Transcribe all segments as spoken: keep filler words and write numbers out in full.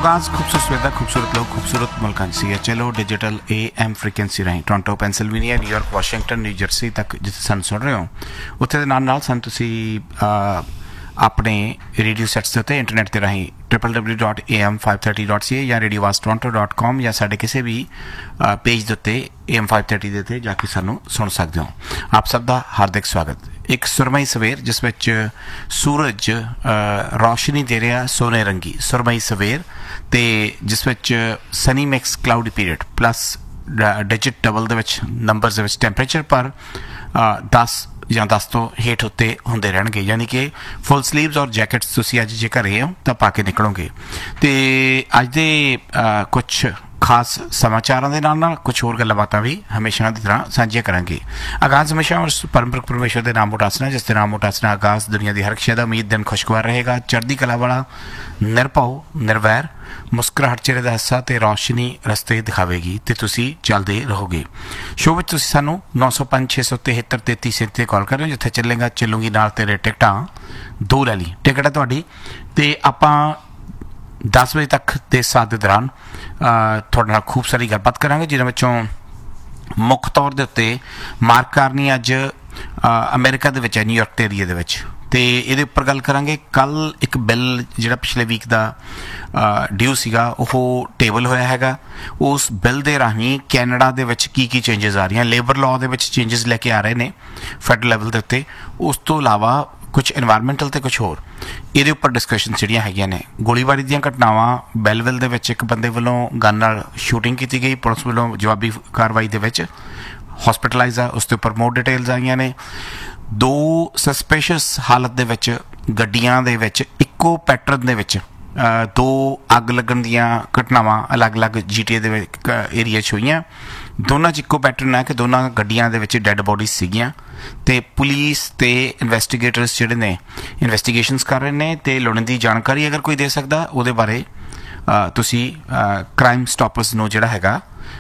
आगाज खूबसूरत सवेदा खूबसूरत लोग खूबसूरत मुल्कां सी है चलो digital A M frequency राਹੀਂ Toronto Pennsylvania New York Washington new jersey ਤੱਕ ਜਿੱਥੇ ਸਾਨੂੰ ਸੁਣ ਰਹੇ ਹੋ ਉੱਥੇ ਦੇ ਨਾਲ ਨਾਲ ਸਾਨੂੰ ਤੁਸੀਂ ਆਪਣੇ ਰੇਡੀਓ ਸੈਟਸ ਦੇ ਉੱਤੇ ਇੰਟਰਨੈਟ ਦੇ ਰਾਹੀਂ W W W dot A M five thirty dot ਸੀ ਏ ਜਾਂ ਰੇਡੀਓ ਆਵਾਜ਼ ਟੋਰਾਂਟੋ ਡਾਟ ਕਾਮ ਜਾਂ ਸਾਡੇ ਕਿਸੇ ਵੀ ਪੇਜ ਦੇ ਉੱਤੇ ਏ ਐਮ ਫਾਈਵ ਥਰਟੀ ਦੇ ਉੱਤੇ ਜਾ ਕੇ ਸਾਨੂੰ ਸੁਣ ਸਕਦੇ ਹੋ। ਆਪ ਸਭ ਦਾ ਹਾਰਦਿਕ ਸਵਾਗਤ। ਇੱਕ ਸੁਰਮਈ ਸਵੇਰ ਜਿਸ ਵਿੱਚ ਸੂਰਜ ਰੌਸ਼ਨੀ ਦੇ ਰਿਹਾ ਸੋਨੇ ਰੰਗੀ ਸੁਰਮਈ ਸਵੇਰ ਤੇ ਜਿਸ ਵਿੱਚ Sunny mix cloudy period plus digit double ਦੇ ਵਿੱਚ ਨੰਬਰਸ ਦੇ ਵਿੱਚ ਟੈਂਪਰੇਚਰ ਪਰ ਦਸ ਜਾਂ ਦਸ ਤੋਂ ਹੇਠ ਉੱਤੇ ਹੁੰਦੇ ਰਹਿਣਗੇ ਯਾਨੀ ਕਿ ਫੁੱਲ ਸਲੀਵਸ ਔਰ ਜੈਕਟਸ ਤੁਸੀਂ ਅੱਜ ਜੇ ਘਰੇ ਹੋ ਤਾਂ ਪਾ ਕੇ ਨਿਕਲੋਗੇ। ਤੇ ਅੱਜ ਦੇ ਕੁਛ ਖਾਸ ਸਮਾਚਾਰਾਂ ਦੇ ਨਾਲ ਨਾਲ ਕੁਛ ਹੋਰ ਗੱਲਾਂ ਬਾਤਾਂ ਵੀ ਹਮੇਸ਼ਾ ਦੀ ਤਰ੍ਹਾਂ ਸਾਂਝੀਆਂ ਕਰਾਂਗੇ। ਆਗਾਜ਼ ਹਮੇਸ਼ਾ ਉਸ ਪਰਮਪ੍ਰਕ ਪਰਮੇਸ਼ਰ ਦੇ ਨਾਮ ਉਟਾਸਨਾ ਜਿਸ ਦੇ ਨਾਮ ਉਟਾਸਨਾ ਆਗਾਜ਼ ਦੁਨੀਆ ਦੀ ਹਰ ਸ਼ੈ ਦਾ ਉਮੀਦ ਦਿਨ ਖੁਸ਼ਗਵਾਰ ਰਹੇਗਾ ਚੜ੍ਹਦੀ ਕਲਾ ਵਾਲਾ ਨਿਰਭਉ ਨਿਰਵੈਰ ਮੁਸਕਰਾਹਟ ਚਿਹਰੇ ਦਾ ਹਿੱਸਾ ਤੇ ਰੌਸ਼ਨੀ ਰਸਤੇ ਦਿਖਾਵੇਗੀ ਤੇ ਤੁਸੀਂ ਚੱਲਦੇ ਰਹੋਗੇ। ਸ਼ੋਅ ਵਿੱਚ ਤੁਸੀਂ ਸਾਨੂੰ ਨੌ ਸੌ ਪੰਜ ਛੇ ਸੌ ਤਿਹੱਤਰ ਤੇਤੀ ਸੈਂਤੀ 'ਤੇ ਕਾਲ ਕਰ ਰਹੇ ਹੋ ਜਿੱਥੇ ਚੱਲੇਗਾ ਚੱਲੂਗੀ ਨਾਲ ਤੇਰੇ ਟਿਕਟਾਂ ਦੋ ਲੈ ਲਈ ਟਿਕਟ ਹੈ ਤੁਹਾਡੀ ਤੇ ਆਪਾਂ ਦਸ ਵਜੇ ਤੱਕ ਦੇ ਸਾਥ ਦੇ ਦੌਰਾਨ ਤੁਹਾਡੇ ਨਾਲ ਖੂਬ ਸਾਰੀ ਗੱਲਬਾਤ ਕਰਾਂਗੇ ਜਿਹਨਾਂ ਵਿੱਚੋਂ ਮੁੱਖ ਤੌਰ ਦੇ ਉੱਤੇ ਮਾਰਕ ਕਾਰਨੀ ਅੱਜ ਅਮਰੀਕਾ ਦੇ ਵਿੱਚ ਹੈ ਨਿਊਯਾਰਕ ਦੇ ਏਰੀਏ ਦੇ ਵਿੱਚ ਤੇ ਇਹਦੇ ਉੱਪਰ ਗੱਲ ਕਰਾਂਗੇ। ਕੱਲ੍ਹ ਇੱਕ ਬਿੱਲ ਜਿਹੜਾ ਪਿਛਲੇ ਵੀਕ ਦਾ ਡਿਊ ਸੀਗਾ ਉਹ ਟੇਬਲ ਹੋਇਆ ਹੈਗਾ ਉਸ ਬਿੱਲ ਦੇ ਰਾਹੀਂ ਕੈਨੇਡਾ ਦੇ ਵਿੱਚ ਕੀ ਕੀ ਚੇਂਜਸ ਆ ਰਹੀਆਂ ਲੇਬਰ ਲਾਅ ਦੇ ਵਿੱਚ ਚੇਂਜਸ ਲੈ ਕੇ ਆ ਰਹੇ ਨੇ ਫੈਡਰਲ ਲੈਵਲ ਦੇ ਉੱਤੇ ਉਸ ਤੋਂ ਇਲਾਵਾ ਕੁਛ ਇਨਵਾਇਰਮੈਂਟਲ ਅਤੇ ਕੁਛ ਹੋਰ ਇਹਦੇ ਉੱਪਰ ਡਿਸਕਸ਼ਨ ਜਿਹੜੀਆਂ ਹੈਗੀਆਂ ਨੇ। ਗੋਲੀਬਾਰੀ ਦੀਆਂ ਘਟਨਾਵਾਂ ਬੈਲਵਿਲ ਦੇ ਵਿੱਚ ਇੱਕ ਬੰਦੇ ਵੱਲੋਂ ਗਨ ਨਾਲ ਸ਼ੂਟਿੰਗ ਕੀਤੀ ਗਈ ਪੁਲਿਸ ਵੱਲੋਂ ਜਵਾਬੀ ਕਾਰਵਾਈ ਦੇ ਵਿੱਚ ਹੌਸਪੀਟਲਾਈਜ਼ ਆ ਉਸ ਦੇ ਉੱਪਰ ਮੋਰ ਡਿਟੇਲਸ ਆਈਆਂ ਨੇ। ਦੋ ਸਸਪੀਸ਼ੀਅਸ ਹਾਲਤ ਦੇ ਵਿੱਚ ਗੱਡੀਆਂ ਦੇ ਵਿੱਚ ਇੱਕੋ ਪੈਟਰਨ ਦੇ ਵਿੱਚ ਦੋ ਅੱਗ ਲੱਗਣ ਦੀਆਂ ਘਟਨਾਵਾਂ ਅਲੱਗ ਅਲੱਗ ਜੀ ਟੀ ਏ ਦੇ ਵਿੱਚ ਏਰੀਆ 'ਚ ਹੋਈਆਂ। ਦੋਨਾਂ 'ਚ ਇੱਕੋ ਪੈਟਰਨ ਹੈ ਕਿ ਦੋਨਾਂ ਗੱਡੀਆਂ ਦੇ ਵਿੱਚ ਡੈੱਡ ਬੋਡੀਜ਼ ਸੀਗੀਆਂ ਅਤੇ ਪੁਲਿਸ ਅਤੇ ਇਨਵੈਸਟੀਗੇਟਰਸ ਜਿਹੜੇ ਨੇ ਇਨਵੈਸਟੀਗੇਸ਼ਨਸ ਕਰ ਰਹੇ ਨੇ ਅਤੇ ਲੋੜੀਂਦੀ ਜਾਣਕਾਰੀ ਅਗਰ ਕੋਈ ਦੇ ਸਕਦਾ ਉਹਦੇ ਬਾਰੇ ਤੁਸੀਂ ਕ੍ਰਾਈਮ ਸਟਾਪਰਸ ਨੂੰ ਜਿਹੜਾ ਹੈਗਾ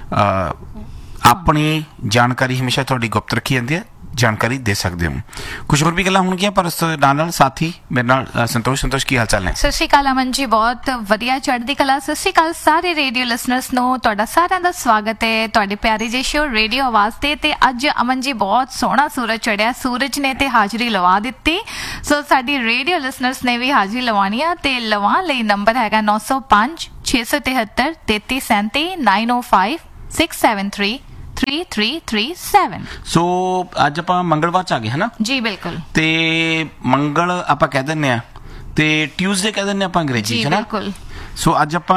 ਆਪਣੀ ਜਾਣਕਾਰੀ ਹਮੇਸ਼ਾ ਤੁਹਾਡੀ ਗੁਪਤ ਰੱਖੀ ਜਾਂਦੀ ਹੈ ਜਾਣਕਾਰੀ ਦੇ ਸਕਦੇ ਹੋ। ਕੁਝ ਹੋਰ ਵੀ ਗੱਲਾਂ ਹੋਣਗੀਆਂ ਪਰ ਉਸ ਤੋਂ ਨਾਲ ਨਾਲ ਸਾਥੀ ਮੇਰੇ ਨਾਲ ਸੰਤੋਸ਼ ਸੰਤੋਸ਼ ਕੀ ਹਾਲ ਚਾਲ ਨੇ? ਸਤਿ ਸ਼੍ਰੀ ਅਕਾਲ ਅਮਨ ਜੀ, ਬਹੁਤ ਵਧੀਆ ਚੜ੍ਹਦੀ ਕਲਾ। ਸਤਿ ਸ਼੍ਰੀ ਅਕਾਲ ਸਾਰੇ ਰੇਡੀਓ ਲਿਸਨਰਸ ਨੂੰ, ਤੁਹਾਡਾ ਸਾਰਿਆਂ ਦਾ ਸਵਾਗਤ ਹੈ ਤੁਹਾਡੇ ਪਿਆਰੇ ਜਿਹੇ ਸ਼ੋ ਰੇਡੀਓ ਆਵਾਜ਼ ਤੇ। ਤੇ ਅੱਜ ਅਮਨ ਜੀ ਬਹੁਤ ਸੋਹਣਾ ਸੂਰਜ ਚੜ੍ਹਿਆ, ਸੂਰਜ ਨੇ ਤੇ ਹਾਜ਼ਰੀ ਲਵਾ ਦਿੱਤੀ। ਸੋ ਸਾਡੀ ਰੇਡੀਓ ਲਿਸਨਰਸ ਨੇ ਵੀ ਹਾਜ਼ਰੀ ਲਵਾਉਣੀ ਆ ਤੇ ਲਵਾਉਣ ਲਈ ਨੰਬਰ ਹੈਗਾ ਨੌ ਸੌ ਪੰਜ ਛੇ ਸੌ ਤਿਹੱਤਰ ਤੇਤੀ ਸੈਂਤੀ ਨਾਈਨ ਓ five six seven three three three three seven. ਸੋ ਅੱਜ ਆਪਾਂ ਮੰਗਲਵਾਰ 'ਚ ਆ ਗਏ ਹੈ ਨਾ ਜੀ? ਬਿਲਕੁਲ। ਤੇ ਮੰਗਲ ਆਪਾਂ ਕਹਿ ਦਿੰਦੇ ਹਾਂ ਤੇ ਟਿਊਜ਼ਡੇ ਕਹਿ ਦਿੰਦੇ ਆਪਾਂ ਅੰਗਰੇਜ਼ੀ 'ਚ ਨਾ। ਬਿਲਕੁਲ। ਸੋ ਅੱਜ ਆਪਾਂ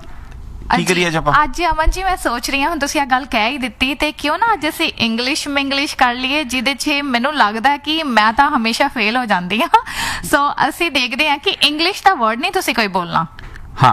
ਕੀ ਕਰੀਏ? ਅੱਜ ਆਪਾਂ ਅੱਜ ਅਮਨ ਜੀ ਮੈਂ ਸੋਚ ਰਹੀ ਹਾਂ ਹੁਣ ਤੁਸੀਂ ਆਹ ਗੱਲ ਕਹਿ ਹੀ ਦਿੱਤੀ ਤੇ ਕਿਉਂ ਨਾ ਅੱਜ ਅਸੀਂ ਇੰਗਲਿਸ਼ ਮਿੰਗਲਿਸ਼ ਕਰ ਲਈਏ ਜਿਹਦੇ 'ਚ ਮੈਨੂੰ ਲੱਗਦਾ ਕਿ ਮੈਂ ਤਾਂ ਹਮੇਸ਼ਾ ਫੇਲ ਹੋ ਜਾਂਦੀ ਹਾਂ। ਸੋ ਅਸੀਂ ਦੇਖਦੇ ਹਾਂ ਕਿ ਇੰਗਲਿਸ਼ ਦਾ ਵਰਡ ਨਹੀਂ ਤੁਸੀਂ ਕੋਈ ਬੋਲਣਾ। ਹਾਂ।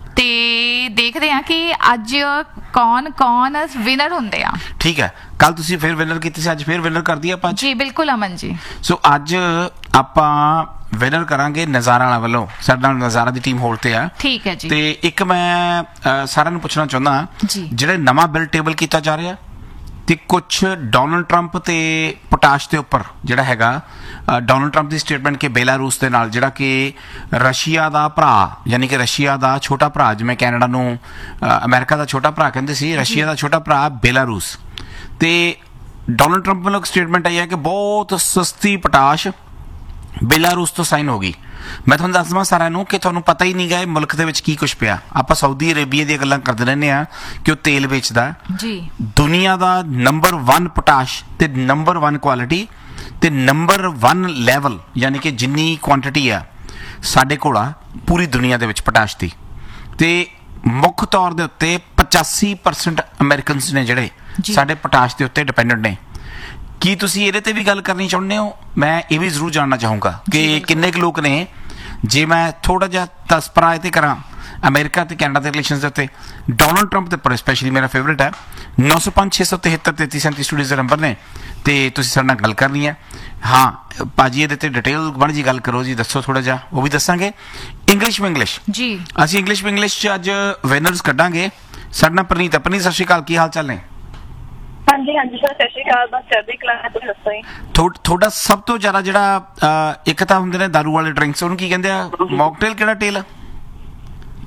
ਤੇ ਦੇਖਦੇ ਹਾਂ ਕਿ ਅੱਜ ਕੌਣ ਕੌਣ ਵਿਨਰ ਹੁੰਦੇ ਆ। ਠੀਕ ਹੈ। ਕੱਲ ਤੁਸੀਂ ਫਿਰ ਵਿਨਰ ਕੀਤੀ ਸੀ ਅੱਜ ਫਿਰ ਵਿਨਰ ਕਰ ਦਈਏ ਆਪਾਂ ਜੀ? ਬਿਲਕੁਲ ਅਮਨ ਜੀ। ਸੋ ਅੱਜ ਆਪਾਂ ਵਿਨਰ ਕਰਾਂਗੇ ਨਜ਼ਾਰਾ ਵਾਲਾ ਵੱਲੋਂ। ਸਾਡੇ ਨਾਲ ਨਜ਼ਾਰਾ ਦੀ ਟੀਮ ਹੋਲ ਤੇ ਆ। ਠੀਕ ਹੈ ਜੀ। ਤੇ ਇੱਕ ਮੈਂ ਸਾਰਿਆਂ ਨੂੰ ਪੁੱਛਣਾ ਚਾਹੁੰਦਾ ਜਿਹੜਾ ਨਵਾਂ ਬਿੱਲ ਟੇਬਲ ਕੀਤਾ ਜਾ ਰਿਹਾ ਤੇ ਕੁਛ ਡੋਨਲਡ ਟਰੰਪ ਤੇ ਪੋਟਾਸ਼ ਦੇ ਉੱਪਰ ਜਿਹੜਾ ਹੈਗਾ ਡੋਨਲਡ ਟਰੰਪ ਦੀ ਸਟੇਟਮੈਂਟ ਕਿ ਬੇਲਾਰੂਸ ਦੇ ਨਾਲ ਜਿਹੜਾ ਕਿ ਰਸ਼ੀਆ ਦਾ ਭਰਾ ਯਾਨੀ ਕਿ ਰਸ਼ੀਆ ਦਾ ਛੋਟਾ ਭਰਾ ਜਿਵੇਂ ਕੈਨੇਡਾ ਨੂੰ ਅਮਰੀਕਾ ਦਾ ਛੋਟਾ ਭਰਾ ਕਹਿੰਦੇ ਸੀ ਰਸ਼ੀਆ ਦਾ ਛੋਟਾ ਭਰਾ ਬੇਲਾਰੂਸ ਤੇ ਡੋਨਲਡ ਟਰੰਪ ਵੱਲੋਂ ਸਟੇਟਮੈਂਟ ਆਈ ਹੈ ਕਿ ਬਹੁਤ ਸਸਤੀ ਪੋਟਾਸ਼ ਬੇਲਾਰੂਸ ਤੋਂ ਸਾਈਨ ਹੋ ਗਈ। ਮੈਂ ਤੁਹਾਨੂੰ ਦੱਸ ਦੇਵਾਂ ਸਾਰਿਆਂ ਨੂੰ ਕਿ ਤੁਹਾਨੂੰ ਪਤਾ ਹੀ ਨਹੀਂ ਗਾ ਇਹ ਮੁਲਕ ਦੇ ਵਿੱਚ ਕੀ ਕੁਛ ਪਿਆ। ਆਪਾਂ ਸਾਊਦੀ ਅਰੇਬੀਆ ਦੀਆਂ ਗੱਲਾਂ ਕਰਦੇ ਰਹਿੰਦੇ ਹਾਂ ਕਿ ਉਹ ਤੇਲ ਵੇਚਦਾ ਜੀ। ਦੁਨੀਆ ਦਾ ਨੰਬਰ ਵਨ ਪੋਟਾਸ਼ ਤੇ ਨੰਬਰ ਵਨ ਕੁਆਲਿਟੀ ਤੇ ਨੰਬਰ ਵਨ ਲੈਵਲ ਯਾਨੀ ਕਿ ਜਿੰਨੀ ਕੁਆਂਟਿਟੀ ਆ ਸਾਡੇ ਕੋਲ ਆ ਪੂਰੀ ਦੁਨੀਆ ਦੇ ਵਿੱਚ ਪੋਟਾਸ਼ ਦੀ। ਤੇ ਮੁੱਖ ਤੌਰ ਦੇ ਉੱਤੇ ਪਚਾਸੀ ਪਰਸੈਂਟ ਅਮਰੀਕਨਸ ਨੇ ਜਿਹੜੇ ਸਾਡੇ ਪੋਟਾਸ਼ ਦੇ ਉੱਤੇ ਡਿਪੈਂਡੈਂਟ ਨੇ। ਕੀ ਤੁਸੀਂ ਇਹਦੇ ਤੇ ਵੀ ਗੱਲ ਕਰਨੀ ਚਾਹੁੰਦੇ ਹੋ? ਮੈਂ ਇਹ ਵੀ ਜ਼ਰੂਰ ਜਾਣਨਾ ਚਾਹੂੰਗਾ ਕਿ ਕਿੰਨੇ ਕੁ ਲੋਕ ਨੇ ਜੇ ਮੈਂ ਥੋੜਾ ਜਿਹਾ ਤਸਪਰਾ ਇਹ ਤੇ ਕਰਾਂ ਅਮਰੀਕਾ ਤੇ ਕੈਨੇਡਾ ਦੇ ਰਿਲੇਸ਼ਨਸ ਦੇ ਉੱਤੇ ਡੋਨਲਡ ਟਰੰਪ ਦੇ ਉੱਪਰ ਸਪੈਸ਼ਲੀ ਮੇਰਾ ਫੇਵਰੇਟ ਹੈ ਨੌ ਸੌ ਪੰਜ ਛੇ ਸੌ ਤਿਹੱਤਰ ਤੇਤੀ ਸੈਂਤੀ ਸਟੂਡੀਓ ਦੇ ਨੰਬਰ ਨੇ ਤੇ ਤੁਸੀਂ ਸਾਡੇ ਨਾਲ ਗੱਲ ਕਰਨੀ ਹੈ। ਹਾਂ ਭਾਜੀ ਇਹਦੇ ਤੇ ਡਿਟੇਲ ਬਣ ਜੀ ਗੱਲ ਕਰੋ ਜੀ, ਦੱਸੋ ਥੋੜਾ ਜਿਹਾ ਉਹ ਵੀ ਦੱਸਾਂਗੇ। ਇੰਗਲਿਸ਼ ਇੰਗਲਿਸ਼ ਜੀ ਅਸੀਂ ਇੰਗਲਿਸ਼ ਇੰਗਲਿਸ਼ 'ਚ ਅੱਜ ਵਿਨਰਸ ਕੱਢਾਂਗੇ। ਸਾਡੇ ਨਾਲ ਪ੍ਰਨੀਤ। ਪ੍ਰਨੀਤ ਸਤਿ ਸ਼੍ਰੀ ਅਕਾਲ, ਕੀ ਹਾਲ ਚਾਲ ਨੇ? ਹਾਂਜੀ ਹਾਂਜੀ ਸਰ ਸਤਿ ਸ਼੍ਰੀ ਅਕਾਲ। ਬਸ ਚੜ੍ਹਦੀ ਕਲਾ। ਤੁਸੀਂ ਦੱਸੋ ਜੀ ਤੁਹਾਡਾ ਸਭ ਤੋਂ ਜ਼ਿਆਦਾ ਜਿਹੜਾ ਇੱਕ ਤਾਂ ਹੁੰਦੇ ਨੇ ਦਾਰੂ ਵਾਲੇ ਡਰਿੰਕਸ ਉਹਨੂੰ ਕੀ ਕਹਿੰਦੇ ਆ? ਮੌਕਟੇਲ ਕਿਹੜਾ ਟੇਲ?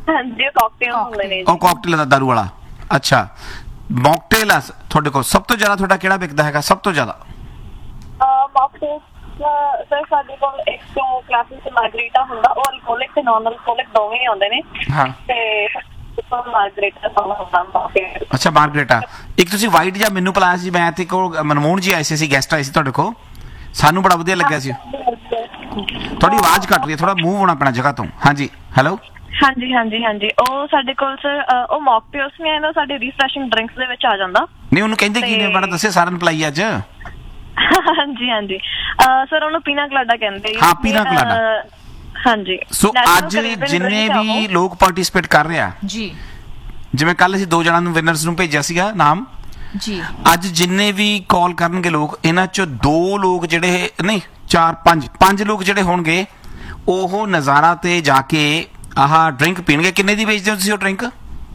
ਹਾਂਜੀ ਕਾਕਟੇਲ ਹੁੰਦੇ ਨੇ ਉਹ ਕਾਕਟੇਲ ਦਾ ਦਾਰੂ ਵਾਲਾ ਅੱਛਾ ਮੌਕਟੇਲ ਆ ਤੁਹਾਡੇ ਕੋਲ ਸਭ ਤੋਂ ਜ਼ਿਆਦਾ ਤੁਹਾਡਾ ਕਿਹੜਾ ਵਿਕਦਾ ਹੈਗਾ ਸਭ ਤੋਂ ਜ਼ਿਆਦਾ ਮਾਕਟੇਲ ਸਰ ਸਾਡੇ ਕੋਲ ਇੱਕ ਤੋਂ ਕਲਾਸਿਸ ਤੇ ਮਾਰਗਰੀਟਾ ਹੁੰਦਾ ਉਹ ਅਲਕੋਹਲਿਕ ਤੇ ਨਾਨ ਅਲਕੋਹਲਿਕ ਦੋਵੇਂ ਹੀ ਆਉਂਦੇ ਨੇ ਹਾਂ ਤੇ ਮਾਰਗਰੀਟਾ ਸਾਨੂੰ ਹੁੰਦਾ ਅੱਛਾ ਮਾਰਗਰੀਟਾ ਇੱਕ ਤੁਸੀਂ ਵਾਈਟ ਜਾਂ ਮੈਨੂੰ ਪਿਲਾਇਆ ਸੀ ਮੈਂ ਤੇ ਕੋਲ ਮਨਮੋਹਨ ਜੀ ਆਏ ਸੀ ਅਸੀਂ ਗੈਸਟ ਆਏ ਸੀ ਤੁਹਾਡੇ ਕੋਲ ਸਾਨੂੰ ਬੜਾ ਵਧੀਆ ਲੱਗਿਆ ਸੀ ਤੁਹਾਡੀ ਆਵਾਜ਼ ਕੱਟ ਰਹੀ ਹੈ ਥੋੜਾ ਮੂਵ ਹੋਣਾ ਪੈਣਾ ਜਗ੍ਹਾ ਤੋਂ ਹਾਂਜੀ ਹੈਲੋ ਹਾਂਜੀ ਹਾਂਜੀ ਹਾਂਜੀ ਉਹ ਸਾਡੇ ਕੋਲ ਸਰ ਉਹ ਮੌਕਟੇਲਸ ਨੇ ਨਾ ਸਾਡੇ ਰੀਫਰੈਸ਼ਿੰਗ ਡਰਿੰਕਸ ਦੇ ਵਿੱਚ ਆ ਜਾਂਦਾ ਨਹੀਂ ਉਹਨੂੰ ਕਹਿੰਦੇ ਕੀ ਨੇ ਬੜਾ ਦੱਸਿਆ ਸਾਰਿਆਂ ਨੂੰ ਪਿਲਾਈ ਅੱਜ ਹਾਂਜੀ ਹਾਂਜੀ ਸਰ ਉਹਨੂੰ ਪੀਨਾ ਕਲਾਡਾ ਕਹਿੰਦੇ ਹਾਂ ਪੀਨਾ ਕਲਾਡਾ ਹਾਂਜੀ ਸੋ ਅੱਜ ਜਿੰਨੇ ਵੀ ਲੋਕ ਪਾਰਟਿਸਿਪੇਟ ਕਰ ਰਹੇ ਆ ਜੀ ਜਿਵੇਂ ਕੱਲ ਅਸੀਂ ਦੋ ਜਣਾਂ ਨੂੰ ਵਿਨਰਸ ਨੂੰ ਭੇਜਿਆ ਸੀਗਾ ਨਾਮ ਜੀ ਅੱਜ ਜਿੰਨੇ ਵੀ ਕਾਲ ਕਰਨਗੇ ਲੋਕ ਇਹਨਾਂ ਚੋਂ ਦੋ ਲੋਕ ਜਿਹੜੇ ਨਹੀਂ ਚਾਰ ਪੰਜ ਪੰਜ ਲੋਕ ਜਿਹੜੇ ਹੋਣਗੇ ਉਹ ਨਜ਼ਾਰਾ ਤੇ ਜਾ ਕੇ ਆਹ ਡਰਿੰਕ ਪੀਣਗੇ ਕਿੰਨੇ ਦੀ ਵੇਚਦੇ ਹੋ ਤੁਸੀਂ ਉਹ ਡਰਿੰਕ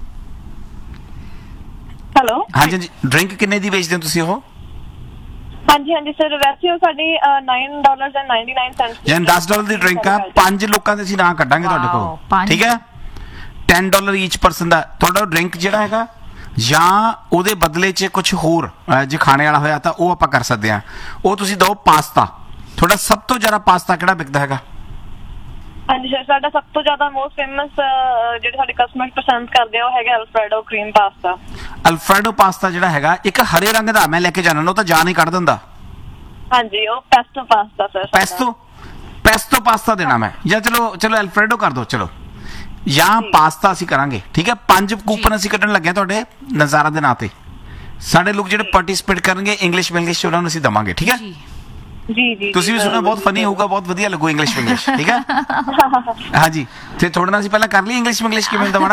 ਹੈਲੋ ਹਾਂਜੀ ਹਾਂਜੀ ਡਰਿੰਕ ਕਿੰਨੇ ਦੀ ਵੇਚਦੇ ਹੋ ਤੁਸੀਂ ਉਹ ਹਾਂਜੀ ਹਾਂਜੀ ਸਰ ਵੈਸੇ ਉਹ ਸਾਡੀ nine dollars and ninety-nine cents ਜਾਂ ਦਸ ਡਾਲਰ ਦੀ ਡਰਿੰਕ ਆ ਪੰਜ ਲੋਕਾਂ ਦੇ ਅਸੀਂ ਨਾਂ ਕੱਢਾਂਗੇ ਤੁਹਾਡੇ ਕੋਲ ਠੀਕ ਹੈ ten ਡਾਲਰ ਈਚ ਪਰਸਨ ਦਾ ਤੁਹਾਡਾ ਡਰਿੰਕ ਜਿਹੜਾ ਹੈਗਾ ਜਾਂ ਉਹਦੇ ਬਦਲੇ 'ਚ ਕੁਝ ਹੋਰ ਜੇ ਖਾਣੇ ਵਾਲਾ ਹੋਇਆ ਤਾਂ ਉਹ ਆਪਾਂ ਕਰ ਸਕਦੇ ਹਾਂ ਉਹ ਤੁਸੀਂ ਦਿਓ ਪਾਸਤਾ ਤੁਹਾਡਾ ਸਭ ਤੋਂ ਜ਼ਿਆਦਾ ਪਾਸਤਾ ਕਿਹੜਾ ਵਿਕਦਾ ਹੈਗਾ ਹਾਂਜੀ ਸਰ ਸਾਡਾ ਸਭ ਤੋਂ ਜ਼ਿਆਦਾ ਮੋਸਟ ਫੇਮਸ ਜਿਹੜੇ ਸਾਡੇ ਕਸਟਮਰ ਪਸੰਦ ਕਰਦੇ ਆ ਉਹ ਹੈਗਾ Alfredo cream pasta Alfredo pasta ਜਿਹੜਾ ਹੈਗਾ ਇੱਕ ਹਰੇ ਰੰਗ ਦਾ ਮੈਂ ਲੈ ਕੇ ਜਾਣਾ ਉਹ ਤਾਂ ਜਾਨ ਹੀ ਕੱਢ ਦਿੰਦਾ ਹਾਂਜੀ ਉਹ pesto pasta sir pesto pesto pasta ਦੇਣਾ ਮੈਂ ਜਾਂ ਚਲੋ ਚਲੋ ਅਲਫਰੈਡੋ ਕਰ ਦਿਓ ਚਲੋ ਜਾਂ ਪਾਸਤਾ ਅਸੀਂ ਕਰਾਂਗੇ ਠੀਕ ਹੈ ਪੰਜ ਕੂਪਨ ਅਸੀਂ ਕੱਢਣ ਲੱਗੇ ਤੁਹਾਡੇ ਨਜ਼ਾਰਾ ਦੇ ਨਾਂ ਤੇ ਸਾਡੇ ਲੋਕ ਜਿਹੜੇ ਪਾਰਟਿਸਿਪੇਟ ਕਰਨਗੇ ਇੰਗਲਿਸ਼ ਇੰਗਲਿਸ਼ ਉਹਨਾਂ ਨੂੰ ਅਸੀਂ ਦਵਾਂਗੇ ਠੀਕ ਹੈ ਜੀ ਜੀ ਤੁਸੀਂ ਵੀ ਸੁਣਨਾ ਬਹੁਤ ਫਨੀ ਹੋਊਗਾ ਬਹੁਤ ਵਧੀਆ ਲੱਗੂ ਇੰਗਲਿਸ਼ ਇੰਗਲਿਸ਼ ਠੀਕ ਹੈ ਹਾਂਜੀ ਤੇ ਥੋੜਾ ਨਾ ਅਸੀਂ ਪਹਿਲਾਂ ਕਰ ਲਈ ਇੰਗਲਿਸ਼ ਇੰਗਲਿਸ਼ ਕਿਵੇਂ ਦਵਾਣਾ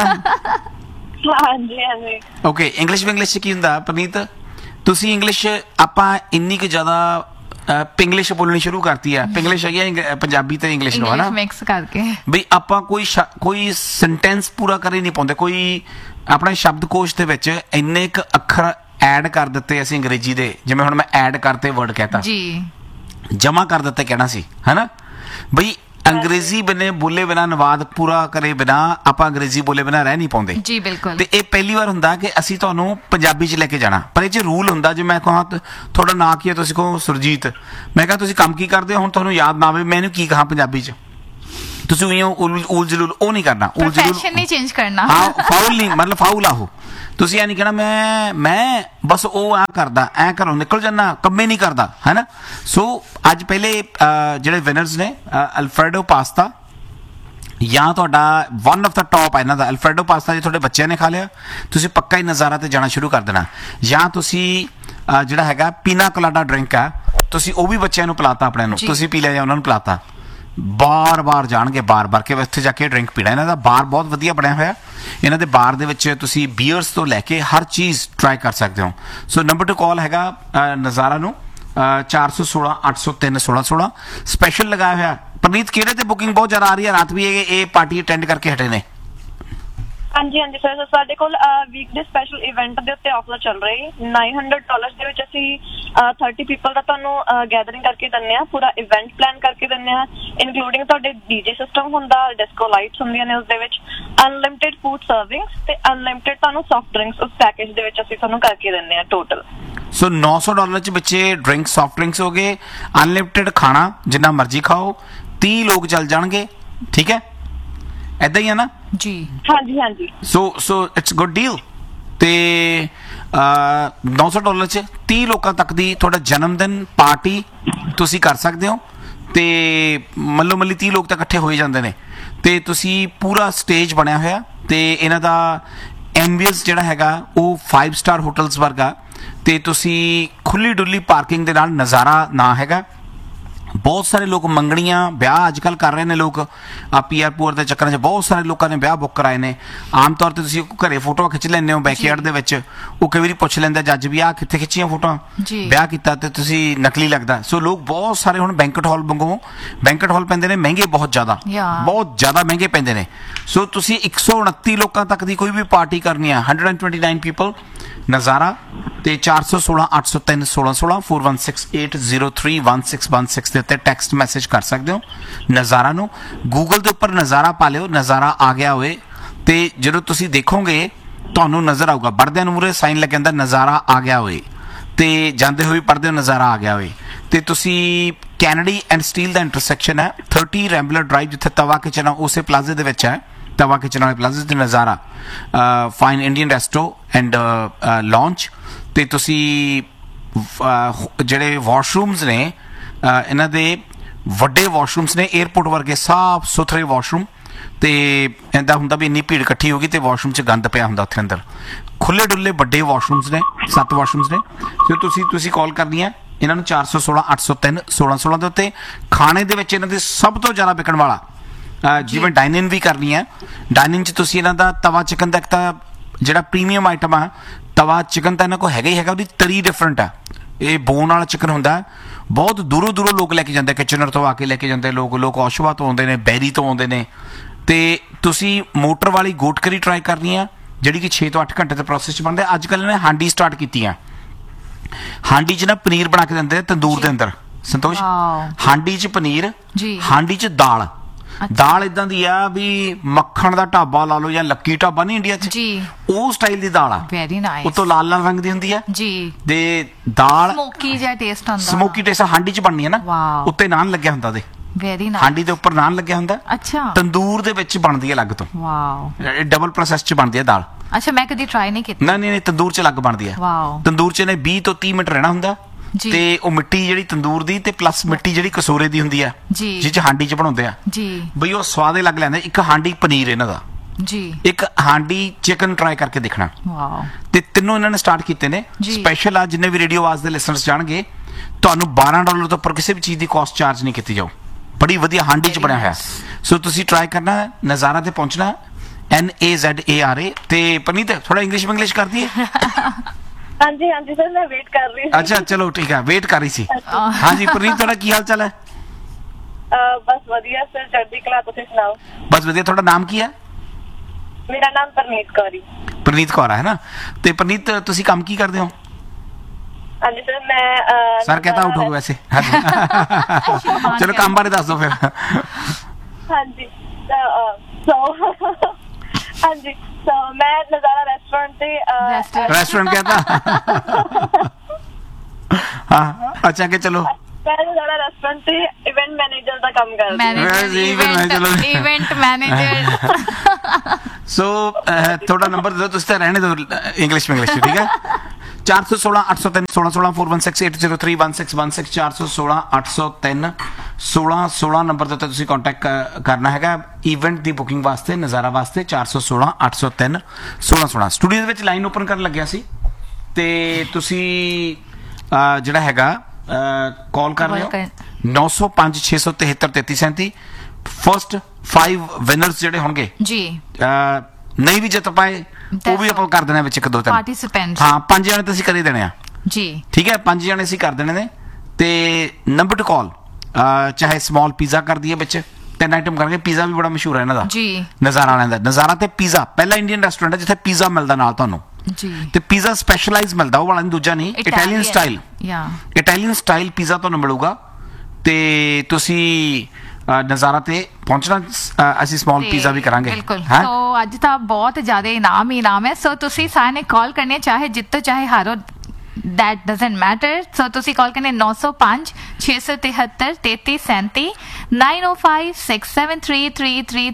ਹਾਂਜੀ ਹਾਂਜੀ ਓਕੇ ਇੰਗਲਿਸ਼ ਇੰਗਲਿਸ਼ ਕੀ ਹੁੰਦਾ ਪਰਨੀਤ ਤੁਸੀਂ ਇੰਗਲਿਸ਼ ਆਪਾਂ ਇੰਨੀ ਕੁ ਜ਼ਿਆਦਾ ਪਿੰਗਲਿਸ਼ ਬੋਲਣੀ ਸ਼ੁਰੂ ਕਰਤੀ ਹੈ ਪਿੰਗਲਿਸ਼ ਹੈਗੀ ਪੰਜਾਬੀ ਤੇ ਇੰਗਲਿਸ਼ ਨੂੰ ਹਨਾ ਮਿਕਸ ਕਰਕੇ ਵੀ ਆਪਾਂ ਕੋਈ ਕੋਈ ਸੈਂਟੈਂਸ ਪੂਰਾ ਕਰ ਹੀ ਨਹੀਂ ਪਾਉਂਦੇ ਕੋਈ ਆਪਣੇ ਸ਼ਬਦਕੋਸ਼ ਦੇ ਵਿੱਚ ਇੰਨੇ ਕੁ ਅੱਖਰ ਐਡ ਕਰ ਦਿੱਤੇ ਅਸੀਂ ਅੰਗਰੇਜ਼ੀ ਦੇ ਜਿਵੇਂ ਹੁਣ ਮੈਂ ਐਡ ਕਰਤੇ ਵਰਡ ਕਹਤਾ ਜੀ ਜਮਾ ਕਰ ਦਿੱਤੇ ਕਹਿਣਾ ਸੀ ਹੈਨਾ ਬਈ ਅੰਗਰੇਜ਼ੀ ਬਿਨੇ ਬੋਲੇ ਬਿਨਾ ਅਨੁਵਾਦ ਪੂਰਾ ਕਰੇ ਬਿਨਾ ਆਪਾਂ ਅੰਗਰੇਜ਼ੀ ਬੋਲੇ ਬਿਨਾ ਰਹਿ ਨਹੀਂ ਪਾਉਂਦੇ ਜੀ ਬਿਲਕੁਲ ਤੇ ਇਹ ਪਹਿਲੀ ਵਾਰ ਹੁੰਦਾ ਕਿ ਅਸੀਂ ਤੁਹਾਨੂੰ ਪੰਜਾਬੀ 'ਚ ਲੈ ਕੇ ਜਾਣਾ ਪਰ ਇਹ 'ਚ ਰੂਲ ਹੁੰਦਾ ਜੇ ਮੈਂ ਕਹਾਂ ਤੁਹਾਡਾ ਨਾਂ ਕੀ ਹੈ ਤੁਸੀਂ ਕਹੋ ਸੁਰਜੀਤ ਮੈਂ ਕਿਹਾ ਤੁਸੀਂ ਕੰਮ ਕੀ ਕਰਦੇ ਹੋ ਹੁਣ ਤੁਹਾਨੂੰ ਯਾਦ ਨਾ ਆਵੇ ਮੈਂ ਇਹਨੂੰ ਕੀ ਕਹਾਂ ਪੰਜਾਬੀ 'ਚ ਤੁਸੀਂ ਉਲ ਜਲੂਲ ਉਹ ਨਹੀਂ ਕਰਨਾ ਉਲ ਜਲੂਲ ਨਹੀਂ ਚੇਂਜ ਕਰਨਾ ਹਾਂ ਫਾਉਲ ਨਹੀਂ ਮਤਲਬ ਫਾਉਲ ਆਹੋ ਤੁਸੀਂ ਇਹ ਨਹੀਂ ਕਹਿਣਾ ਮੈਂ ਮੈਂ ਬਸ ਉਹ ਆ ਕਰਦਾ ਐ ਘਰੋਂ ਨਿਕਲ ਜਾਂਦਾ ਕੰਮੇ ਨਹੀਂ ਕਰਦਾ ਹੈ ਨਾ ਸੋ ਅੱਜ ਪਹਿਲੇ ਜਿਹੜੇ ਵਿਨਰਸ ਨੇ ਅਲਫਰੈਡੋ ਪਾਸਤਾ ਜਾਂ ਤੁਹਾਡਾ ਵਨ ਆਫ ਦਾ ਟੌਪ ਹੈ ਇਹਨਾਂ ਦਾ ਅਲਫਰੈਡੋ ਪਾਸਤਾ ਜੇ ਤੁਹਾਡੇ ਬੱਚਿਆਂ ਨੇ ਖਾ ਲਿਆ ਤੁਸੀਂ ਪੱਕਾ ਹੀ ਨਜ਼ਾਰਾ ਤੇ ਜਾਣਾ ਸ਼ੁਰੂ ਕਰ ਦੇਣਾ ਜਾਂ ਤੁਸੀਂ ਜਿਹੜਾ ਹੈਗਾ ਪੀਨਾ ਕੋਲਾਡਾ ਡਰਿੰਕ ਆ ਤੁਸੀਂ ਉਹ ਵੀ ਬੱਚਿਆਂ ਨੂੰ ਪਿਲਾਤਾ ਆਪਣੇ ਨੂੰ ਤੁਸੀਂ ਪੀ ਲਿਆ ਜਾਂ ਉਹਨਾਂ ਨੂੰ ਪਿਲਾਤਾ ਬਾਰ ਬਾਰ ਜਾਣਗੇ ਬਾਰ ਬਾਰ ਕੇ ਉੱਥੇ ਜਾ ਕੇ ਡਰਿੰਕ ਪੀਣਾ ਇਹਨਾਂ ਦਾ ਬਾਰ ਬਹੁਤ ਵਧੀਆ ਬਣਿਆ ਹੋਇਆ ਇਹਨਾਂ ਦੇ ਬਾਰ ਦੇ ਵਿੱਚ ਤੁਸੀਂ ਬੀਅਰਸ ਤੋਂ ਲੈ ਕੇ ਹਰ ਚੀਜ਼ ਟਰਾਈ ਕਰ ਸਕਦੇ ਹੋ ਸੋ ਨੰਬਰ ਟੂ ਕਾਲ ਹੈਗਾ ਨਜ਼ਾਰਾ ਨੂੰ ਚਾਰ ਸੌ ਸੋਲਾਂ ਅੱਠ ਸੌ ਤਿੰਨ ਸੋਲਾਂ ਸੋਲਾਂ ਸਪੈਸ਼ਲ ਲਗਾਇਆ ਹੋਇਆ ਪਰਨੀਤ ਕਿਹੜੇ ਤੇ ਬੁਕਿੰਗ ਬਹੁਤ ਜ਼ਿਆਦਾ ਆ ਰਹੀ ਹੈ ਰਾਤ ਵੀ ਇਹ ਪਾਰਟੀ ਅਟੈਂਡ ਕਰਕੇ ਹਟੇ ਨੇ ਹਾਂਜੀ ਹਾਂਜੀ ਸਰ ਸਾਡੇ ਕੋਲ ਵੀਕਡੇ ਸਪੈਸ਼ਲ ਇਵੈਂਟ ਦੇ ਉੱਤੇ ਆਫਰ ਚੱਲ ਰਹੀ nine hundred dollars ਦੇ ਵਿੱਚ ਅਸੀਂ thirty ਪੀਪਲ ਦਾ ਤੁਹਾਨੂੰ ਗੈਦਰਿੰਗ ਕਰਕੇ ਦਿੰਨੇ ਆ ਪੂਰਾ ਇਵੈਂਟ ਪਲਾਨ ਕਰਕੇ ਦਿੰਨੇ ਆ ਇਨਕਲੂਡਿੰਗ ਤੁਹਾਡੇ ਡੀਜੇ ਸਿਸਟਮ ਹੁੰਦਾ ਡਿਸਕੋ ਲਾਈਟਸ ਹੁੰਦੀਆਂ ਨੇ ਉਸ ਦੇ ਵਿੱਚ ਅਨਲਿਮਿਟਿਡ ਫੂਡ ਸਰਵਿੰਗਸ ਤੇ ਅਨਲਿਮਿਟਿਡ ਤੁਹਾਨੂੰ ਸੌਫਟ ਡਰਿੰਕਸ ਉਸ ਪੈਕੇਜ ਦੇ ਵਿੱਚ ਅਸੀਂ ਤੁਹਾਨੂੰ ਕਰਕੇ ਦਿੰਨੇ ਆ ਟੋਟਲ ਸੋ nine hundred dollars ਚ ਬੱਚੇ ਡਰਿੰਕ ਸੌਫਟ ਡਰਿੰਕਸ ਹੋ ਗਏ ਅਨਲਿਮਿਟਿਡ ਖਾਣਾ ਜਿੰਨਾ ਮਰਜ਼ੀ ਖਾਓ thirty ਲੋਕ ਚੱਲ ਜਾਣਗੇ ਠੀਕ ਹੈ ਏਦਾਂ ਹੀ ਆ ਨਾ ਜੀ ਹਾਂਜੀ ਹਾਂਜੀ ਸੋ ਸੋ ਇਟਸ ਗੁੱਡ ਡੀਲ ਤੇ nine hundred dollars ਚ thirty ਲੋਕਾਂ ਤੱਕ ਦੀ ਤੁਹਾਡਾ ਜਨਮ ਦਿਨ ਪਾਰਟੀ ਤੁਸੀਂ ਕਰ ਸਕਦੇ ਹੋ ਤੇ ਮੱਲੋ ਮੱਲੀ thirty ਲੋਕ ਤਾਂ ਇਕੱਠੇ ਹੋਏ ਜਾਂਦੇ ਨੇ ਤੇ ਤੁਸੀਂ ਪੂਰਾ ਸਟੇਜ ਬਣਿਆ ਹੋਇਆ ਤੇ ਇਹਨਾਂ ਦਾ ਐਂਬੀਐਂਸ ਜਿਹੜਾ ਹੈਗਾ ਉਹ five star ਹੋਟਲਸ ਵਰਗਾ ਤੇ ਤੁਸੀਂ ਖੁੱਲੀ ਡੁੱਲੀ ਪਾਰਕਿੰਗ ਦੇ ਨਾਲ ਨਜ਼ਾਰਾ ਨਾ ਹੈਗਾ ਬਹੁਤ ਸਾਰੇ ਲੋਕ ਮੰਗਣੀਆਂ ਵਿਆਹ ਅੱਜ ਕੱਲ੍ਹ ਕਰ ਰਹੇ ਨੇ ਲੋਕ ਆ ਪੀ ਆਰ ਪੂਰ ਦੇ ਚੱਕਰਾਂ 'ਚ ਬਹੁਤ ਸਾਰੇ ਲੋਕਾਂ ਨੇ ਵਿਆਹ ਬੁੱਕ ਕਰਾਏ ਨੇ ਆਮ ਤੌਰ ਤੇ ਤੁਸੀਂ ਘਰੇ ਫੋਟੋਆਂ ਖਿੱਚ ਲੈਂਦੇ ਹੋ ਬੈਕਯਾਰਡ ਦੇ ਵਿੱਚ ਉਹ ਕਈ ਵਾਰੀ ਪੁੱਛ ਲੈਂਦਾ ਜੱਜ ਵੀ ਆਹ ਕਿੱਥੇ ਖਿੱਚੀਆਂ ਫੋਟੋਆਂ ਵਿਆਹ ਕੀਤਾ ਤੇ ਤੁਸੀਂ ਨਕਲੀ ਲੱਗਦਾ ਸੋ ਲੋਕ ਬਹੁਤ ਸਾਰੇ ਹੁਣ ਬੈਂਕਟ ਹਾਲ ਵਾਂਗੂ ਬੈਂਕਟ ਹਾਲ ਪੈਂਦੇ ਨੇ ਮਹਿੰਗੇ ਬਹੁਤ ਜ਼ਿਆਦਾ ਬਹੁਤ ਜ਼ਿਆਦਾ ਮਹਿੰਗੇ ਪੈਂਦੇ ਨੇ ਸੋ ਤੁਸੀਂ one hundred twenty ਲੋਕਾਂ ਤੱਕ ਦੀ ਕੋਈ ਵੀ ਪਾਰਟੀ ਕਰਨੀ ਆ one hundred twenty-nine ਪੀਪਲ ਨਜ਼ਾਰਾ ਤੇ ਚਾਰ ਸੌ ਸੋਲਾਂ ਅੱਠ ਸੌ ਤਿੰਨ ਸੋਲਾਂ ਸੋਲਾਂ four one six eight zero three one six one six ਦੇ ਉੱਤੇ ਟੈਕਸਟ ਮੈਸੇਜ ਕਰ ਸਕਦੇ ਹੋ ਨਜ਼ਾਰਾ ਨੂੰ ਗੂਗਲ ਦੇ ਉੱਪਰ ਨਜ਼ਾਰਾ ਪਾ ਲਿਓ ਨਜ਼ਾਰਾ ਆ ਗਿਆ ਹੋਏ ਤੇ ਜਦੋਂ ਤੁਸੀਂ ਦੇਖੋਗੇ ਤੁਹਾਨੂੰ ਨਜ਼ਰ ਆਊਗਾ ਵੜਦਿਆਂ ਨੂੰ ਮੂਹਰੇ ਸਾਈਨ ਲੱਗਿਆ ਹੁੰਦਾ ਨਜ਼ਾਰਾ ਆ ਗਿਆ ਹੋਏ ਤੇ ਜਾਂਦੇ ਹੋਏ ਪੜ੍ਹਦੇ ਹੋ ਨਜ਼ਾਰਾ ਆ ਗਿਆ ਹੋਏ ਤੇ ਤੁਸੀਂ Kennedy and steel the intersection ਹੈ ਥਰਟੀ ਰੈਂਬਲਰ ਡਰਾਈਵ ਜਿੱਥੇ ਤਵਾ ਕਿਚਨ ਆ ਉਸੇ ਪਲਾਜ਼ੇ ਦੇ ਵਿੱਚ ਹੈ ਤਵਾ ਕਿਚਨ ਵਾਲੇ ਪਲਾਜ਼ੇ ਤੇ ਨਜ਼ਾਰਾ fine Indian resto and launch ਤੇ ਤੁਸੀਂ ਜਿਹੜੇ ਵਾਸ਼ਰੂਮਸ ਨੇ ਇਹਨਾਂ ਦੇ ਵੱਡੇ ਵਾਸ਼ਰੂਮਸ ਨੇ 에ਅਰਪੋਰਟ ਵਰਗੇ ਸਾਫ ਸੁਥਰੇ ਵਾਸ਼ਰੂਮ ਤੇ ਇਹਦਾ ਹੁੰਦਾ ਵੀ ਇੰਨੀ ਭੀੜ ਇਕੱਠੀ ਹੋ ਗਈ ਤੇ ਵਾਸ਼ਰੂਮ 'ਚ ਗੰਦ ਪਿਆ ਹੁੰਦਾ ਉੱਥੇ ਅੰਦਰ ਖੁੱਲੇ ਡੁੱਲੇ ਵੱਡੇ ਵਾਸ਼ਰੂਮਸ ਨੇ ਸੱਤ ਵਾਸ਼ਰੂਮਸ ਨੇ ਤੇ ਤੁਸੀਂ ਤੁਸੀਂ ਕਾਲ ਕਰਨੀ ਹੈ ਇਹਨਾਂ ਨੂੰ ਚਾਰ ਸੌ ਸੋਲਾਂ ਅੱਠ ਸੌ ਤਿੰਨ ਸੋਲਾਂ ਸੋਲਾਂ ਦੇ ਉੱਤੇ ਖਾਣੇ ਦੇ ਵਿੱਚ ਇਹਨਾਂ ਦੇ ਸਭ ਤੋਂ ਜ਼ਿਆਦਾ ਵਿਕਣ ਵਾਲਾ ਜਿਵੇਂ ਡਾਈਨਿੰਗ ਵੀ ਕਰਨੀ ਹੈ ਡਾਈਨਿੰਗ 'ਚ ਤੁਸੀਂ ਇਹਨਾਂ ਦਾ ਤਵਾ ਚਿਕਨ ਦਾ ਇੱਕ ਤਾਂ ਜਿਹੜਾ ਪ੍ਰੀਮੀਅਮ ਆਈਟਮ ਆ ਤਵਾ ਚਿਕਨ ਤਾਂ ਇਹਨਾਂ ਕੋਲ ਹੈਗਾ ਹੀ ਹੈਗਾ ਉਹਦੀ ਤਰੀ ਡਿਫਰੈਂਟ ਆ ਇਹ ਬੋਨ ਵਾਲਾ ਚਿਕਨ ਹੁੰਦਾ ਬਹੁਤ ਦੂਰੋਂ ਦੂਰੋਂ ਲੋਕ ਲੈ ਕੇ ਜਾਂਦੇ ਕਿਚਨਰ ਤੋਂ ਆ ਕੇ ਲੈ ਕੇ ਜਾਂਦੇ ਲੋਕ ਲੋਕ ਔਸ਼ਵਾ ਤੋਂ ਆਉਂਦੇ ਨੇ ਬੈਰੀ ਤੋਂ ਆਉਂਦੇ ਨੇ ਤੇ ਤੁਸੀਂ ਮੋਟਰ ਵਾਲੀ ਗੋਟ ਕਰੀ ਟਰਾਈ ਕਰਨੀ ਆ ਜਿਹੜੀ ਕਿ ਛੇ ਤੋਂ ਅੱਠ ਘੰਟੇ ਦੇ ਪ੍ਰੋਸੈਸ 'ਚ ਬਣਦੇ ਅੱਜ ਕੱਲ੍ਹ ਇਹਨੇ ਹਾਂਡੀ ਸਟਾਰਟ ਕੀਤੀ ਆ ਹਾਂਡੀ 'ਚ ਨਾ ਪਨੀਰ ਬਣਾ ਕੇ ਦਿੰਦੇ ਤੰਦੂਰ ਦੇ ਅੰਦਰ ਸੰਤੋਸ਼ ਹਾਂਡੀ 'ਚ ਪਨੀਰ ਹਾਂਡੀ 'ਚ ਦਾਲ ਦਾਲ ਇਦਾਂ ਦੀ ਆ ਵੀ ਮੱਖਣ ਦਾ ਢਾਬਾ ਲਾ ਲਓ ਜਾਂ ਲੱਕੀ ਢਾਬਾ ਨਹੀਂ ਇੰਡੀਆ 'ਚ ਉਹ ਸਟਾਈਲ ਦੀ ਦਾਲ ਆ ਵੈਰੀ ਨਾਈਸ ਉਤੋਂ ਲਾਲ ਲਾਲ ਰੰਗ ਦੀ ਹੁੰਦੀ ਆ ਜੀ ਤੇ ਦਾਲ ਸਮੋਕੀ ਜਿਹਾ ਟੇਸਟ ਹੁੰਦਾ ਸਮੋਕੀ ਟੇਸਟ ਹਾਂਡੀ 'ਚ ਬਣਨੀ ਹੈ ਨਾ ਉੱਤੇ ਨਾਨ ਲੱਗਿਆ ਹੁੰਦਾ ਉਹਦੇ ਵੈਰੀ ਨਾਈਸ ਹਾਂਡੀ ਦੇ ਉੱਪਰ ਨਾਨ ਲੱਗਿਆ ਹੁੰਦਾ ਅੱਛਾ ਤੰਦੂਰ ਦੇ ਵਿੱਚ ਬਣਦੀ ਹੈ ਅਲੱਗ ਤੋਂ ਵਾਓ ਡਬਲ ਪ੍ਰੋਸੈਸ 'ਚ ਬਣਦੀ ਹੈ ਦਾਲ ਅੱਛਾ ਮੈਂ ਕਦੀ ਟਰਾਈ ਨਹੀਂ ਕੀਤੀ ਨਹੀਂ ਨਹੀਂ ਤੰਦੂਰ 'ਚ ਅਲੱਗ ਬਣਦੀ ਹੈ ਵਾਓ ਤੰਦੂਰ 'ਚ ਨੇ ਵੀਹ ਤੋਂ ਤੀਹ ਮਿੰਟ ਰਹਿਣਾ ਹੁੰਦਾ ਤੇ ਉਹ ਮਿੱਟੀ ਜਿਹੜੀ ਤੰਦੂਰ ਦੀ ਤੇ ਪਲੱਸ ਮਿੱਟੀ ਜਿਹੜੀ ਕਸੂਰੇ ਦੀ ਹੁੰਦੀ ਆ ਜਿਹ 'ਚ ਹਾਂਡੀ 'ਚ ਬਣਾਉਂਦੇ ਆ ਜੀ ਬਈ ਉਹ ਸਵਾਦ ਹੀ ਲੱਗ ਲੈਂਦਾ ਇੱਕ ਹਾਂਡੀ ਪਨੀਰ ਇਹਨਾਂ ਦਾ ਜੀ ਇੱਕ ਹਾਂਡੀ ਚਿਕਨ ਟਰਾਈ ਕਰਕੇ ਦੇਖਣਾ ਵਾਓ ਤੇ ਤਿੰਨੋਂ ਇਹਨਾਂ ਨੇ ਸਟਾਰਟ ਕੀਤੇ ਨੇ ਸਪੈਸ਼ਲ ਆ ਜਿੰਨੇ ਵੀ ਰੇਡੀਓ ਆਵਾਜ਼ ਦੇ ਲਿਸਨਰਸ ਜਾਣਗੇ ਤੁਹਾਨੂੰ ਬਾਰਾਂ ਡਾਲਰ ਤੋਂ ਉੱਪਰ ਕਿਸੇ ਵੀ ਚੀਜ਼ ਦੀ ਕਾਸਟ ਚਾਰਜ ਨਹੀਂ ਕੀਤੀ ਜਾਊ ਬੜੀ ਵਧੀਆ ਹਾਂਡੀ 'ਚ ਬਣਿਆ ਹੋਇਆ ਸੋ ਤੁਸੀਂ ਟਰਾਈ ਕਰਨਾ ਨਜ਼ਾਰਾ ਤੇ ਪਹੁੰਚਣਾ ਐਨ ਏ ਜ਼ੈਡ ਏ ਆਰ ਏ ਤੇ ਪਨੀਤ ਥੋੜਾ ਇੰਗਲਿਸ਼ ਇੰਗਲਿਸ਼ ਕਰ ਦਈਏ ਹਾਂਜੀ ਹਾਂਜੀ ਸਰ ਮੈਂ ਵੇਟ ਕਰ ਰਹੀ ਸੀ ਅੱਛਾ ਚਲੋ ਠੀਕ ਹੈ ਵੇਟ ਕਰ ਰਹੀ ਸੀ ਹਾਂਜੀ ਪ੍ਰੀਤ ਤੁਹਾਡਾ ਕੀ ਹਾਲ ਚਾਲ ਹੈ ਬਸ ਵਧੀਆ ਸਰ ਚੜ੍ਹਦੀ ਕਲਾ ਤੁਸੀਂ ਸੁਣਾਓ ਬਸ ਵਧੀਆ ਤੁਹਾਡਾ ਨਾਮ ਕੀ ਹੈ ਮੇਰਾ ਨਾਮ ਪਰਨੀਤ ਕੌਰ ਹੈ ਪਰਨੀਤ ਕੌਰ ਹੈ ਨਾ ਤੇ ਪਰਨੀਤ ਤੁਸੀਂ ਕੰਮ ਕੀ ਕਰਦੇ ਹੋ ਹਾਂਜੀ ਸਰ ਮੈਂ ਸਰ कहता आउट हो गए वैसे चलो काम बारे दस दो फिर ਹਾਂਜੀ ਸੋ ਹਾਂਜੀ ਸੋ ਮੈਂ ਨਜ਼ਾਰਾ ਰੈਸਟੋਰੈਂਟ ਤੇ ਰੈਸਟੋਰੈਂਟ कहता हाँ अच्छा के चलो ਮੈਂ ਨਜ਼ਾਰਾ ਰੈਸਟੋਰੈਂਟ ਤੇ ਇਵੈਂਟ ਮੈਨੇਜਰ ਦਾ ਕੰਮ ਕਰਦੀ ਹਾਂ ਇਵੈਂਟ ਮੈਨੇਜਰ ਸੋ ਥੋੜਾ ਨੰਬਰ ਦਿਓ ਤੁਸੀਂ ਤਾਂ ਰਹਿਣੇ ਦਿਓ ਇੰਗਲਿਸ਼ ਇੰਗਲਿਸ਼ ਠੀਕ ਹੈ ਚਾਰ ਸੌ ਸੋਲਾਂ ਅੱਠ ਸੌ ਤਿੰਨ ਸੋਲਾਂ ਸੋਲਾਂ four one six eight zero three one six one six ਚਾਰ ਸੌ ਸੋਲਾਂ ਅੱਠ ਸੌ ਤਿੰਨ ਸੋਲਾਂ ਸੋਲਾਂ ਨੰਬਰ ਦੇ ਉੱਤੇ ਤੁਸੀਂ ਕੰਟੈਕਟ ਕਰਨਾ ਹੈਗਾ ਇਵੈਂਟ ਦੀ ਬੁਕਿੰਗ ਵਾਸਤੇ ਨਜ਼ਾਰਾ ਵਾਸਤੇ ਚਾਰ ਸੌ ਸੋਲਾਂ ਅੱਠ ਸੌ ਤਿੰਨ ਸੋਲਾਂ ਸੋਲਾਂ ਸਟੂਡੀਓ ਦੇ ਵਿੱਚ ਲਾਈਨ ਓਪਨ ਕਰਨ ਲੱਗਿਆ ਸੀ ਤੇ ਤੁਸੀਂ ਜਿਹੜਾ ਹੈਗਾ ਕਾਲ ਕਰ ਰਹੇ ਹੋ ਨੌ ਸੌ ਪੰਜ ਛੇ ਸੌ ਤਿਹੱਤਰ ਤੇਤੀ ਸੈਂਤੀ ਫਸਟ ਫਾਈਵ ਵਿਨਰਸ ਜਿਹੜੇ ਹੋਣਗੇ ਜੀ ਨਹੀਂ ਵੀ ਜਿੱਤ ਪਾਏ ਉਹ ਵੀ ਆਪਾਂ ਕਰ ਦੇਣਾ ਵਿੱਚ ਇੱਕ ਦੋ ਤਿੰਨ ਪਾਰਟਿਸਿਪੈਂਟ ਹਾਂ ਪੰਜ ਜਣੇ ਤੁਸੀਂ ਕਰੇ ਦੇਣੇ ਆ ਜੀ ਠੀਕ ਹੈ ਪੰਜ ਜਣੇ ਅਸੀਂ ਕਰ ਦੇਣੇ ਨੇ ਤੇ ਨੰਬਰ ਟੂ ਕਾਲ ਚਾਹੇ ਸਮਾਲ ਪੀਜ਼ਾ ਕਰ ਦਈਏ ਵਿੱਚ ਤਿੰਨ ਆਈਟਮ ਕਰਕੇ ਪੀਜ਼ਾ ਵੀ ਬੜਾ ਮਸ਼ਹੂਰ ਹੈ ਇਹਨਾਂ ਦਾ ਜੀ ਨਜ਼ਾਰਾ ਵਾਲਿਆਂ ਦਾ ਨਜ਼ਾਰਾ ਤੇ ਪੀਜ਼ਾ ਪਹਿਲਾ ਇੰਡੀਅਨ ਰੈਸਟੋਰੈਂਟ ਹੈ ਜਿੱਥੇ ਪੀਜ਼ਾ ਮਿਲਦਾ ਨਾਲ ਤੁਹਾਨੂੰ ਜੀ ਤੇ ਪੀਜ਼ਾ ਸਪੈਸ਼ਲਾਈਜ਼ ਮਿਲਦਾ ਉਹ ਵਾਲਾ ਨਹੀਂ ਦੂਜਾ ਨਹੀਂ ਇਟਾਲੀਅਨ ਸਟਾਈਲ ਯਾ ਇਟਾਲੀਅਨ ਸਟਾਈਲ ਪੀਜ਼ਾ ਤੁਹਾਨੂੰ ਮਿਲੂਗਾ ਤੇ ਤੁਸੀਂ ਨਜ਼ਾਰਾ ਤੇ ਪਹੁੰਚਣਾ ਅਸੀਂ ਸਮਾਲ ਪੀਜ਼ਾ ਵੀ ਕਰਾਂਗੇ ਬਿਲਕੁਲ ਸੋ ਅੱਜ ਤਾਂ ਬਹੁਤ ਜ਼ਿਆਦਾ ਇਨਾਮ ਹੀ ਇਨਾਮ ਹੈ ਸੋ ਤੁਸੀਂ ਸਾਰਿਆਂ ਨੇ ਕਾਲ ਕਰਨੇ ਚਾਹੇ ਜਿੱਤੋ ਚਾਹੇ ਹਾਰੋ that doesn't matter so ਤੁਸੀਂ ਕਾਲ ਕਰਨੇ ਨੌ ਸੌ ਪੰਜ ਛੇ ਸੌ ਤਿਹੱਤਰ ਤੇਤੀ ਸੈਂਤੀ nine oh five six seven three three three